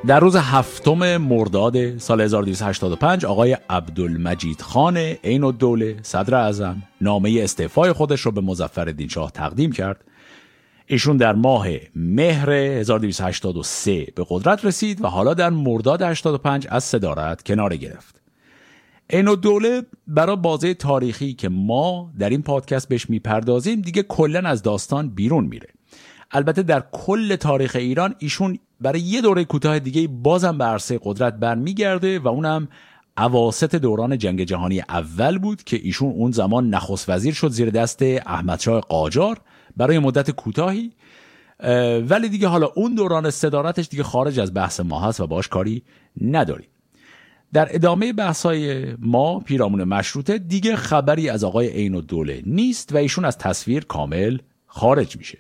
در روز 7 مرداد سال 1285 آقای عبدالمجید خان عین الدوله صدر اعظم نامه استعفای خودش رو به مظفرالدین شاه تقدیم کرد. ایشون در ماه مهر 1283 به قدرت رسید و حالا در مرداد 85 از صدارت کناره گرفت. عین الدوله برای بازه تاریخی که ما در این پادکست بهش میپردازیم دیگه کلن از داستان بیرون میره. البته در کل تاریخ ایران ایشون برای یه دوره کوتاه دیگه بازم به عرصه قدرت برمیگرده و اونم اواسط دوران جنگ جهانی اول بود که ایشون اون زمان نخست وزیر شد زیر دست احمدشاه قاجار برای مدت کوتاهی، ولی دیگه حالا اون دوران صدارتش دیگه خارج از بحث ما هست و باش کاری نداریم. در ادامه بحث‌های ما پیرامون مشروطه دیگه خبری از آقای عین الدوله نیست و ایشون از تصویر کامل خارج میشه.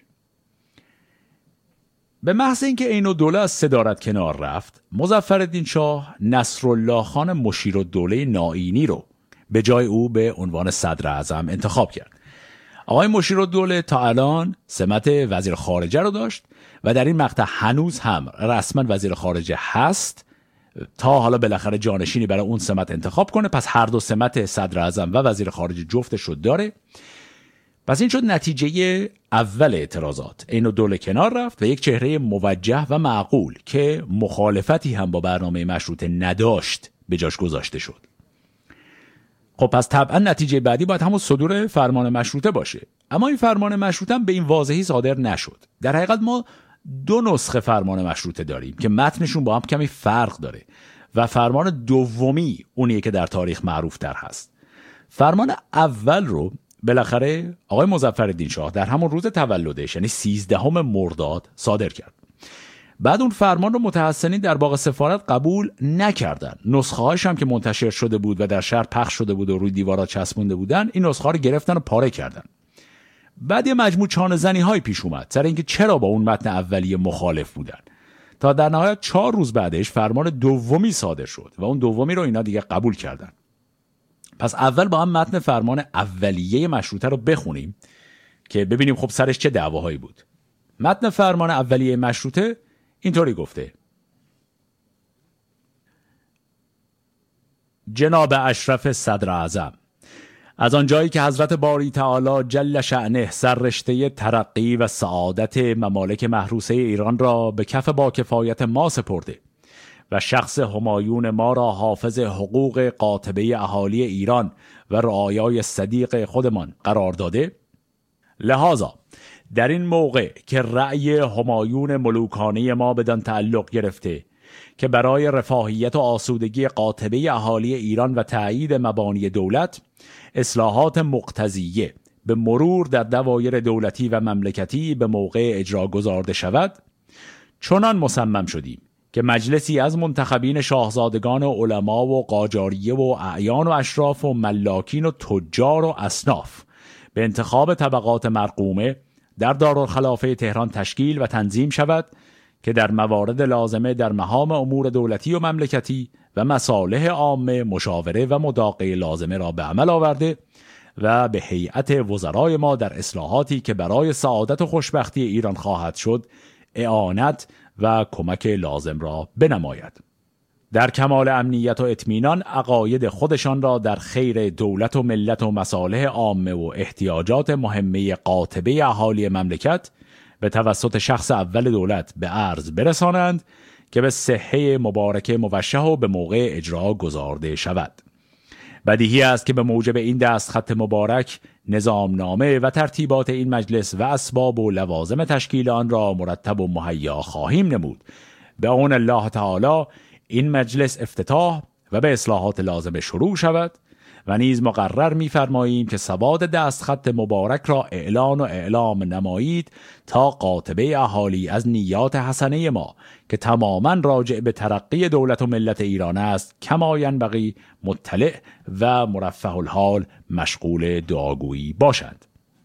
به محض اینکه عین الدوله از صدارت کنار رفت، مظفرالدین شاه نصرالله خان مشیرالدوله نائینی رو به جای او به عنوان صدر اعظم انتخاب کرد. آقای مشیرالدوله تا الان سمت وزیر خارجه رو داشت و در این مقطع هنوز هم رسما وزیر خارجه هست تا حالا بالاخره جانشینی برای اون سمت انتخاب کنه. پس هر دو سمت صدر اعظم و وزیر خارجه جفتش رو داره. پس این شد نتیجه اول اعتراضات. عین الدوله کنار رفت و یک چهره موجه و معقول که مخالفتی هم با برنامه مشروطه نداشت به جاش گذاشته شد. خب پس طبعا نتیجه بعدی باید همون صدور فرمان مشروطه باشه. اما این فرمان مشروطه هم به این واضحی صادر نشد. در حقیقت ما 2 نسخه فرمان مشروطه داریم که متنشون با هم کمی فرق داره و فرمان دومی اونیه که در تاریخ معروف تر هست. فرمان اول رو بالاخره آقای مظفرالدین شاه در همون روز تولدش یعنی 13 مرداد صادر کرد. بعد اون فرمان رو متحسنین در باغ سفارت قبول نکردن. نسخه هاش هم که منتشر شده بود و در شهر پخش شده بود و روی دیوارات چسبونده بودن، این نسخه ها رو گرفتن و پاره کردن. بعد یه مجموع چانه‌زنی های پیش اومد سر اینکه چرا با اون متن اولیه مخالف بودن، تا در نهایت 4 روز بعدش فرمان دومی صادر شد و اون دومی رو اینا دیگه قبول کردن. پس اول با هم متن فرمان اولیه مشروطه رو بخونیم که ببینیم خب سرش چه دعواهایی بود. متن فرمان اولیه مشروطه اینطوری گفته: جناب اشرف صدر اعظم، از آنجایی که حضرت باری تعالی جل شأنه سررشته ترقی و سعادت ممالک محروسه ایران را به کف با کفایت ما سپرده و شخص همایون ما را حافظ حقوق قاطبه اهالی ایران و رعایای صدیق خودمان قرار داده، لذا در این موقع که رأی همایون ملوکانه ما بدان تعلق گرفته که برای رفاهیت و آسودگی قاطبه اهالی ایران و تأیید مبانی دولت اصلاحات مقتضیه به مرور در دوایر دولتی و مملکتی به موقع اجرا گذارده شود، چنان مصمم شدیم که مجلسی از منتخبین شاهزادگان و علما و قاجاریه و اعیان و اشراف و ملاکین و تجار و اصناف به انتخاب طبقات مرقومه در دارالخلافه تهران تشکیل و تنظیم شود که در موارد لازمه در مهام امور دولتی و مملکتی و مصالح عامه مشاوره و مداقه لازمه را به عمل آورده و به هیئت وزرای ما در اصلاحاتی که برای سعادت و خوشبختی ایران خواهد شد اعانت و کمک لازم را بنماید. در کمال امنیت و اطمینان عقاید خودشان را در خیر دولت و ملت و مصالح عامه و احتیاجات مهمه قاطبه اهالی مملکت به توسط شخص اول دولت به عرض برسانند که به صحه مبارکه موشح و به موقع اجرا گذارده شود. بدیهی است که به موجب این دستخط مبارک نظامنامه و ترتیبات این مجلس و اسباب و لوازم تشکیل آن را مرتب و مهیا خواهیم نمود. به اون الله تعالی این مجلس افتتاح و به اصلاحات لازم شروع شود و نیز مقرر می‌فرماییم که سواد دستخط مبارک را اعلان و اعلام نمایید تا قاطبه اهالی از نیات حسنه ما که تماماً راجع به ترقی دولت و ملت ایران است کما ینبغی مطلع و مرفه الحال مشغول دعاگویی باشند.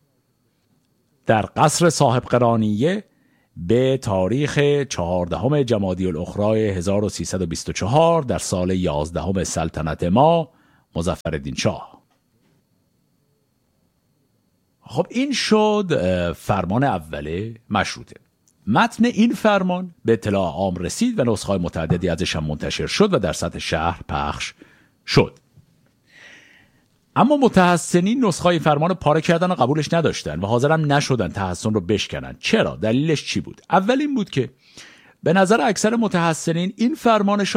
در قصر صاحب قرانیه به تاریخ 14 جمادی الاخری 1324 در سال 11 سلطنت ما مظفرالدین شاه. خب این شد فرمان اول مشروطه. متن این فرمان به اطلاع عام رسید و نسخه‌های متعددی ازش هم منتشر شد و در سطح شهر پخش شد. اما متحسنین نسخه‌های فرمان پاره کردن و قبولش نداشتن و حاضرم نشدن تحسن رو بشکنن. چرا؟ دلیلش چی بود؟ اول این بود که به نظر اکثر متحسنین این فرمان